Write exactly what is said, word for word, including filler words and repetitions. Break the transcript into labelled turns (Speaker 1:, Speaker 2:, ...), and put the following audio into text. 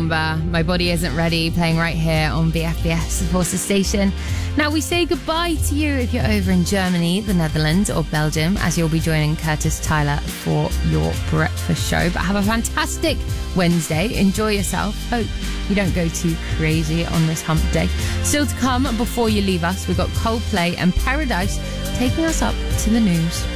Speaker 1: Number, My Body Isn't Ready, playing right here on B F B S, the Forces Station. Now, we say goodbye to you if you're over in Germany, the Netherlands or Belgium, as you'll be joining Curtis Tyler for your breakfast show. But have a fantastic Wednesday. Enjoy yourself. Hope you don't go too crazy on this hump day. Still to come before you leave us, we've got Coldplay and Paradise taking us up to the news.